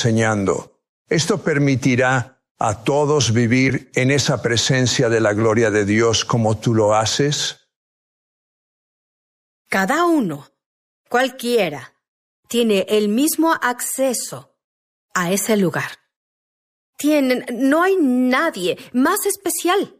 enseñando. Esto permitirá a todos vivir en esa presencia de la gloria de Dios como tú lo haces. Cada uno, cualquiera, tiene el mismo acceso a ese lugar. No hay nadie más especial.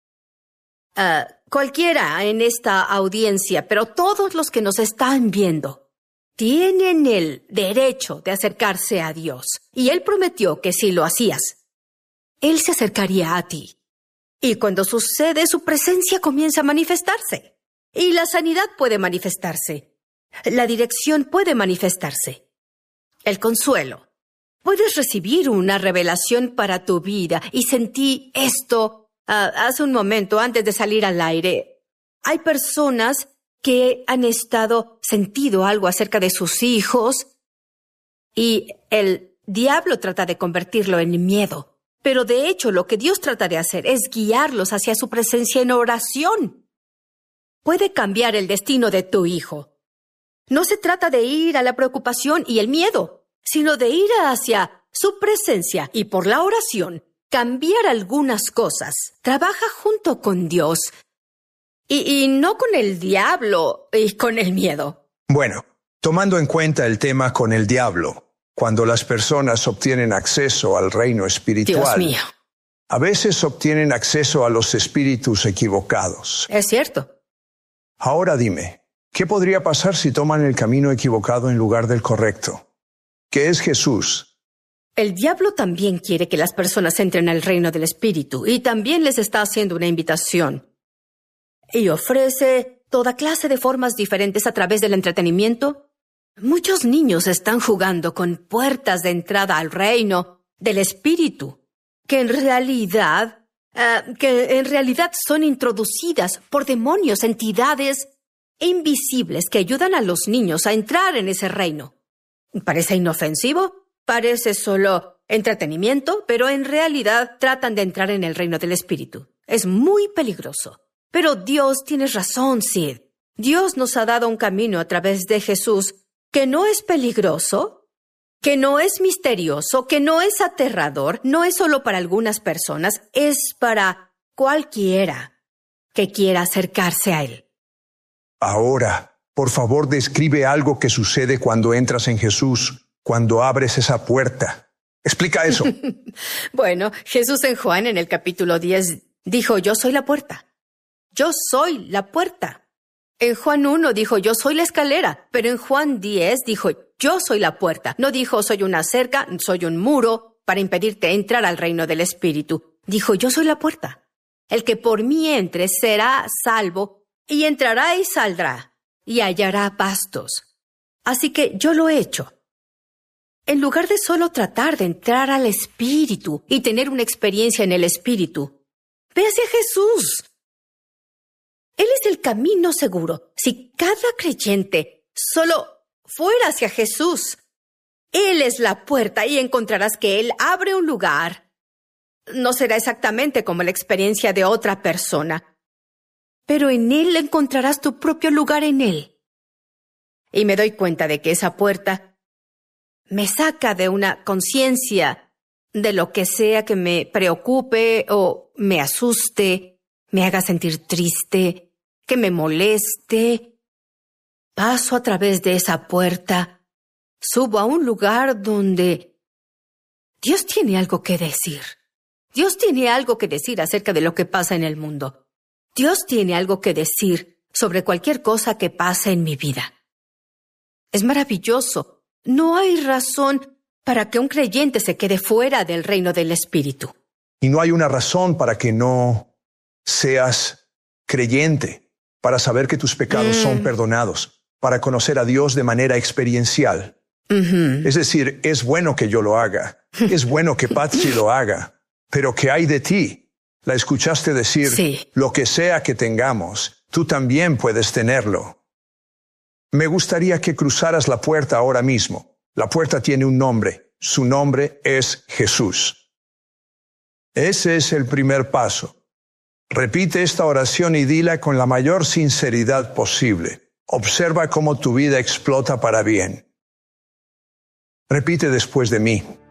Cualquiera en esta audiencia, pero todos los que nos están viendo, tienen el derecho de acercarse a Dios. Y Él prometió que si lo hacías, Él se acercaría a ti. Y cuando sucede, su presencia comienza a manifestarse. Y la sanidad puede manifestarse. La dirección puede manifestarse. El consuelo. Puedes recibir una revelación para tu vida. Y sentí esto hace un momento antes de salir al aire. Hay personas que han sentido algo acerca de sus hijos y el diablo trata de convertirlo en miedo. Pero de hecho lo que Dios trata de hacer es guiarlos hacia su presencia en oración. Puede cambiar el destino de tu hijo. No se trata de ir a la preocupación y el miedo, sino de ir hacia su presencia y por la oración cambiar algunas cosas. Trabaja junto con Dios. Y no con el diablo y con el miedo. Bueno, tomando en cuenta el tema con el diablo, cuando las personas obtienen acceso al reino espiritual, Dios mío, a veces obtienen acceso a los espíritus equivocados. es cierto. Ahora dime, ¿qué podría pasar si toman el camino equivocado en lugar del correcto? ¿Qué es Jesús? El diablo también quiere que las personas entren al reino del espíritu y también les está haciendo una invitación. Y ofrece toda clase de formas diferentes a través del entretenimiento. Muchos niños están jugando con puertas de entrada al reino del espíritu, que en realidad son introducidas por demonios, entidades invisibles que ayudan a los niños a entrar en ese reino. Parece inofensivo, parece solo entretenimiento, pero en realidad tratan de entrar en el reino del espíritu. Es muy peligroso. Pero Dios, tienes razón, Sid. Dios nos ha dado un camino a través de Jesús que no es peligroso, que no es misterioso, que no es aterrador, no es solo para algunas personas, es para cualquiera que quiera acercarse a Él. Ahora, por favor, describe algo que sucede cuando entras en Jesús, cuando abres esa puerta. Explica eso. Bueno, Jesús en Juan, en el capítulo 10, dijo, yo soy la puerta. Yo soy la puerta. En Juan 1 dijo, yo soy la escalera. Pero en Juan 10 dijo, yo soy la puerta. No dijo, soy una cerca, soy un muro para impedirte entrar al reino del espíritu. Dijo, yo soy la puerta. El que por mí entre será salvo y entrará y saldrá y hallará pastos. Así que yo lo he hecho. En lugar de solo tratar de entrar al espíritu y tener una experiencia en el espíritu, ve hacia Jesús. Él es el camino seguro. Si cada creyente solo fuera hacia Jesús, Él es la puerta y encontrarás que Él abre un lugar. No será exactamente como la experiencia de otra persona, pero en Él encontrarás tu propio lugar en Él. Y me doy cuenta de que esa puerta me saca de una conciencia de lo que sea que me preocupe o me asuste, me haga sentir triste, que me moleste. Paso a través de esa puerta, subo a un lugar donde Dios tiene algo que decir. Dios tiene algo que decir acerca de lo que pasa en el mundo. Dios tiene algo que decir sobre cualquier cosa que pase en mi vida. Es maravilloso. No hay razón para que un creyente se quede fuera del reino del Espíritu. Y no hay una razón para que no seas creyente, para saber que tus pecados son perdonados, para conocer a Dios de manera experiencial. Es decir, es bueno que yo lo haga, es bueno que Patsy lo haga, pero ¿qué hay de ti? La escuchaste decir, sí, lo que sea que tengamos, tú también puedes tenerlo. Me gustaría que cruzaras la puerta ahora mismo. La puerta tiene un nombre, su nombre es Jesús. Ese es el primer paso. Repite esta oración y dila con la mayor sinceridad posible. Observa cómo tu vida explota para bien. Repite después de mí.